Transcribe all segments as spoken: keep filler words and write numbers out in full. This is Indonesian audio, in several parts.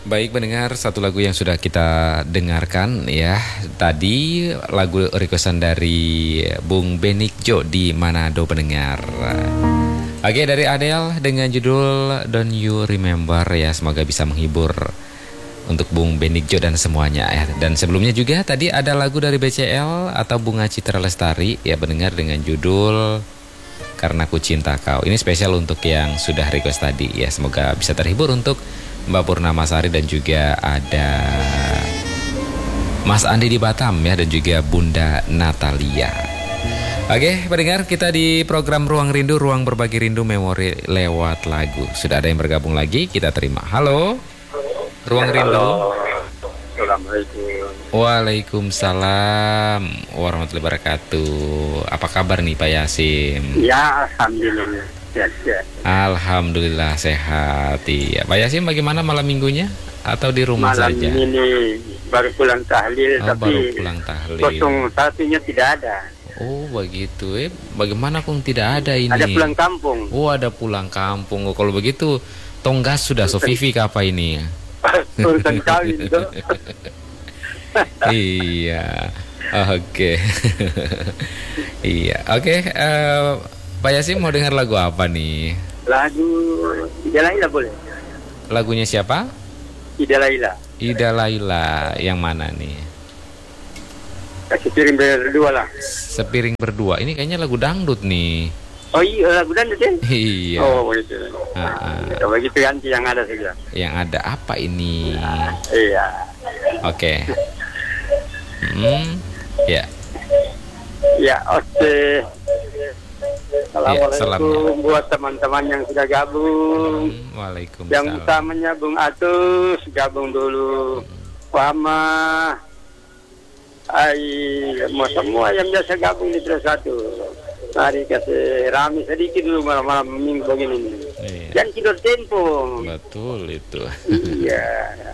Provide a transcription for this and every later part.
Baik pendengar, satu lagu yang sudah kita dengarkan ya. Tadi lagu requestan dari Bung Benikjo di Manado pendengar. Oke, dari Adele dengan judul Don't You Remember ya. Semoga bisa menghibur untuk Bung Benikjo dan semuanya ya. Dan sebelumnya juga tadi ada lagu dari B C L atau Bunga Citra Lestari ya pendengar dengan judul Karena Ku Cinta Kau. Ini spesial untuk yang sudah request tadi ya. Semoga bisa terhibur untuk Mbak Purnamasari dan juga ada Mas Andi di Batam ya, dan juga Bunda Natalia. Oke pendengar, kita di program Ruang Rindu, Ruang Berbagi Rindu Memori lewat lagu. Sudah ada yang bergabung lagi, kita terima. Halo Ruang Rindu. Halo. Assalamualaikum. Waalaikumsalam warahmatullahi wabarakatuh. Apa kabar nih Pak Yasim? Ya, alhamdulillah. Ya, ya. Alhamdulillah sehat. Iya. Pak Yasim bagaimana malam minggunya? Atau di rumah Malam saja? Malam ini baru pulang tahlil, oh, tapi baru pulang tahlil. kosong satunya tidak ada. Oh begitu. Eh, bagaimana kung tidak ada ini? Ada pulang kampung. Oh ada pulang kampung. Oh, kalau begitu tonggas sudah Sofifi apa ini? Urusan kawin tuh. Iya. Oke. Iya. Oke. Uh, Pak Yasim mau dengar lagu apa nih? Lagu Ida Laila boleh? Lagunya siapa? Ida Laila. Ida Laila. Yang mana nih? Sepiring berdua lah. Sepiring berdua. Ini kayaknya lagu dangdut nih. Oh iya, lagu dangdut ya? Iya. Oh begitu. Uh-uh. Kalau begitu ganti yang ada saja. Yang ada apa ini? Nah, iya. Oke. Okay. Hmm. Ya. Ya, oke. Ya, Assalamualaikum buat teman-teman yang sudah gabung. Hmm, Waalaikumsalam. Yang utamanya Bung Atus gabung dulu. Wama, Ai, mau semua yang biasa gabung di terus satu. Mari kasih rame sedikit dulu malam-malam minggu begini nih. Iya. Jangan tidur tempo. Betul itu. Iya.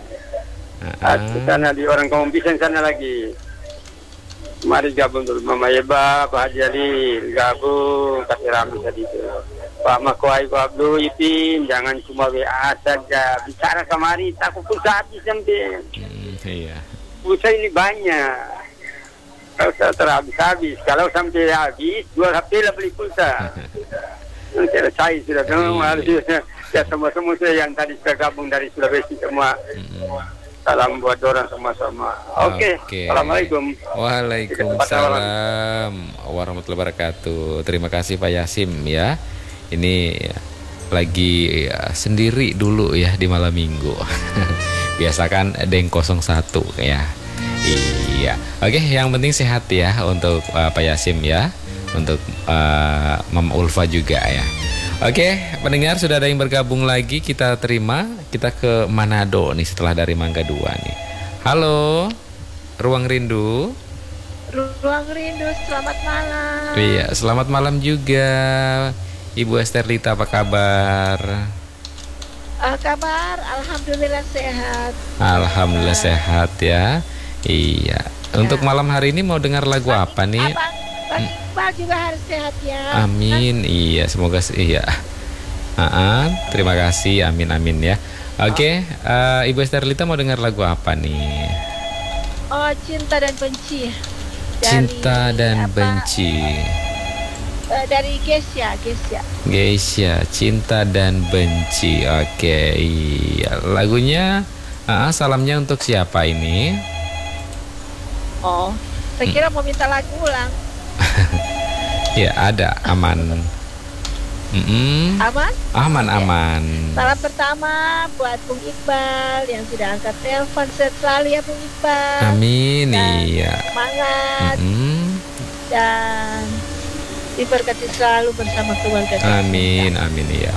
Aku sana di orang kaum pisang sana lagi. Mari gabung dulu Mama Eba, Pak Haji Ali, gabung kasih rame sedikit. Pak Makwai, Pak Abdul Ipin, jangan cuma W A saja. Bicara kemari, takut pulsa habis sampai. Hmm, iya. Pulsa ini banyak. Kalau terhabis-habis, kalau sampai habis, jual H P lah beli pulsa. Selesai sudah semua. Ya semua-semua yang tadi sudah gabung dari Sulawesi semua. Hmm. Salam buat orang sama-sama. Oke. Okay. Okay. Assalamualaikum. Waalaikumsalam warahmatullahi wabarakatuh. Terima kasih Pak Yasim ya. Ini lagi ya, sendiri dulu ya di malam minggu. Biasa kan Deng nol satu ya. Iya. Oke, yang penting sehat ya untuk uh, Pak Yasim ya. Untuk uh, Mama Ulfa juga ya. Oke, pendengar sudah ada yang bergabung lagi, kita terima. Kita ke Manado nih setelah dari Mangga dua nih. Halo, Ruang Rindu. Ruang Rindu, selamat malam. Iya, selamat malam juga. Ibu Esterlita, apa kabar? Uh, kabar, alhamdulillah sehat. Alhamdulillah sehat ya. Iya. Ya. Untuk malam hari ini mau dengar lagu Bang, apa nih? Abang, Bang Iqbal juga harus sehat ya. Amin. Kan? Iya, semoga iya. Uh-uh, terima kasih. Amin amin ya. Oke, okay, uh, Ibu Esterlita mau dengar lagu apa nih? Oh, Cinta dan Benci. Dari, Cinta dan apa, Benci. Uh, dari Geisha, Geisha. Geisha, Cinta dan Benci. Oke, okay, iya. Lagunya, uh, salamnya untuk siapa ini? Oh, saya kira hmm. mau minta lagu ulang. Ya, ada, aman. Mm-mm. Aman? Aman, okay. Aman. Salam pertama buat Bung Iqbal yang sudah angkat telepon. Sehat selalu ya Bung Iqbal. Amin, dan iya. Semangat. Mm-hmm. Dan diberkati selalu bersama keluarga. Amin, amin ya.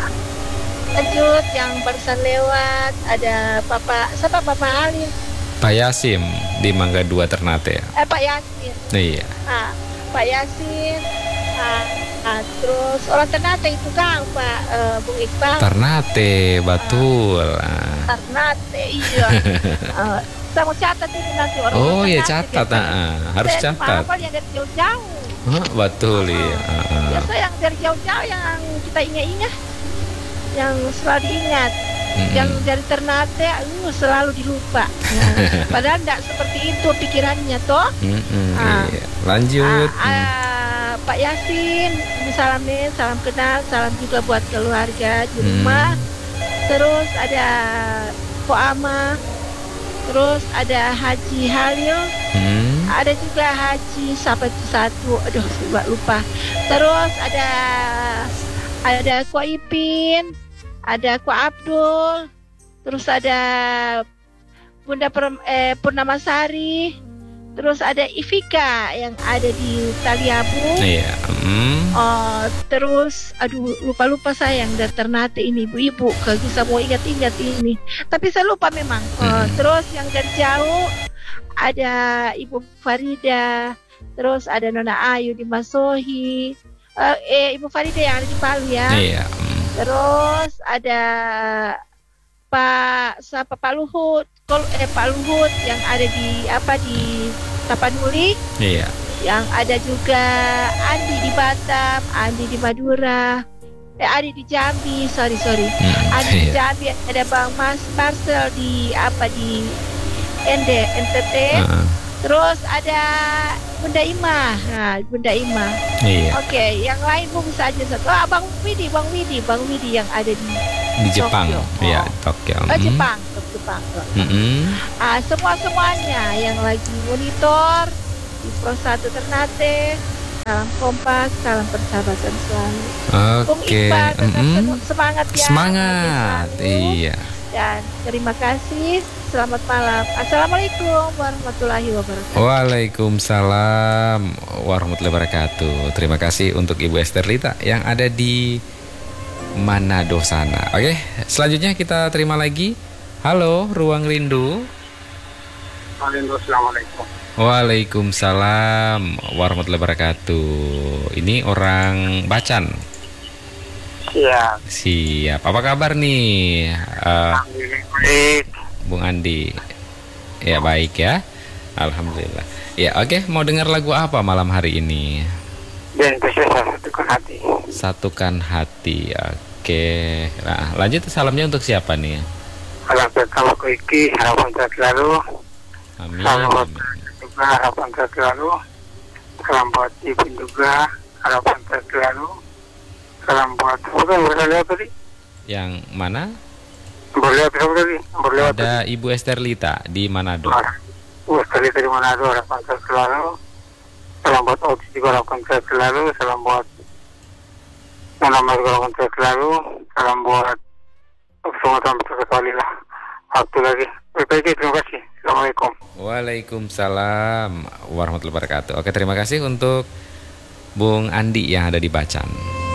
Lanjut yang barusan lewat ada Papa, siapa Papa Halim? Pak Yasim di Mangga dua Ternate. Eh Pak Yasin. Iya. Ah, Pak Yasin. Ah, ah, terus orang Ternate itu kan Pak uh, Bung Iqbal. Ternate, betul. Ah. Ternate, iya. uh, saya mau catat ini nanti orang. Oh iya catat, nah, harus saya catat. Apa yang dari jauh-jauh. Huh, betul uh, iya. Uh, biasa yang dari jauh-jauh yang kita ingat-ingat, yang selalu diingat. Mm-mm. Yang dari Ternate uh, selalu dilupa. Nah, padahal tidak seperti itu pikirannya toh. Mm-mm, Ah. iya. Lanjut. Ah, ah, Pak Yasin, ini salam nih, salam kenal, salam juga buat keluarga di Hmm. rumah. Terus ada Ko Ama, terus ada Haji Halil, Hmm. ada juga Haji siapa itu satu, aduh lupa lupa. Terus ada ada Ko Ipin, ada Ko Abdul, terus ada Bunda Per- eh, Purnamasari, terus ada Ivika yang ada di Taliabu. Iya. Mm. Oh, terus aduh lupa-lupa sayang dari Ternate ini ibu-ibu gak bisa mau ingat-ingat ini. Tapi saya lupa memang. Oh, Hmm. terus yang dari jauh ada Ibu Farida, terus ada Nona Ayu di Masohi. Eh, eh Ibu Farida yang ada di Palu ya. Iya. Mm. Terus ada Pak siapa Pak Luhut, Kol, eh Pak Luhut yang ada di apa di Tapanuli. Iya. Yang ada juga Andi di Batam, Andi di Madura, eh Andi di Jambi, sorry sorry, Mm. Andi di Iya. Jambi, ada Bang Mas Parcel di apa di N D N T T, Heeh. terus ada Bunda Ima, nah Bunda Ima. Iya. Oke, yang lain Bu bisa aja satu. Ah, Bang Widi, Bang Widi, Bang Widi yang ada di Di Jepang. Tokyo. Iya, Oh. Tokyo. eh, Mm. Jepang, Jepang. Mm-mm. Ah, semua semuanya yang lagi monitor di Pro satu Ternate, salam kompak, salam persahabatan selalu. Bung Oke. Iqbal, tetap Mm-mm. sen- semangat ya. Semangat. Sehat selalu. Iya. Dan terima kasih. Selamat malam. Assalamualaikum warahmatullahi wabarakatuh. Waalaikumsalam warahmatullahi wabarakatuh. Terima kasih untuk Ibu Esterlita yang ada di Manado sana. Oke, selanjutnya kita terima lagi. Halo, Ruang Rindu. Halo, assalamualaikum. Waalaikumsalam warahmatullahi wabarakatuh. Ini orang Bacan. Iya. Siap. Apa kabar nih, eh, Baik. Bung Andi? Ya baik ya. Alhamdulillah. Ya oke. Mau dengar lagu apa malam hari ini? Dan bisa satukan hati. Satukan hati. Oke. Nah, lanjut salamnya untuk siapa nih? Salam pertama ke Iki, harapan sehat selalu. Amin. Salam buat Amin. juga, harapan sehat selalu. Salam buat Ibu juga, harapan sehat selalu. Salam buat, bukan boleh lewat tadi? Yang mana? Boleh lewat tadi? Boleh lewat tadi? Ada Ibu Esterlita di Manado. Uh, sekali dari Manado, harapan sehat selalu. Salam buat Otis juga, harapan sehat selalu. Salam buat Nona Mas juga, harapan sehat selalu. Salam buat semua sampai sekali lah. Waktu lagi. Baik, terima kasih. Assalamualaikum. Waalaikumsalam warahmatullahi wabarakatuh. Oke, terima kasih untuk Bung Andi yang ada di Bacan.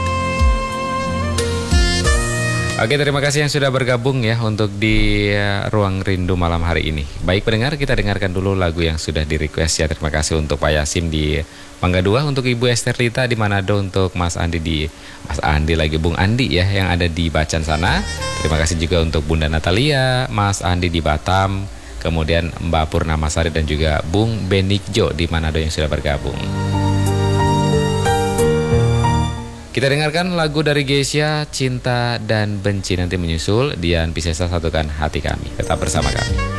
Oke, terima kasih yang sudah bergabung ya untuk di eh, Ruang Rindu malam hari ini. Baik pendengar, kita dengarkan dulu lagu yang sudah di request ya. Terima kasih untuk Pak Yasim di Mangga Dua, untuk Ibu Esterlita di Manado, untuk Mas Andi di Mas Andi lagi Bung Andi ya yang ada di Bacan sana. Terima kasih juga untuk Bunda Natalia, Mas Andi di Batam, kemudian Mbak Purnamasari dan juga Bung Benikjo di Manado yang sudah bergabung. Kita dengarkan lagu dari Geisha, Cinta dan Benci, nanti menyusul Dian Piscesa, Satukan Hati Kami. Tetap bersama kami.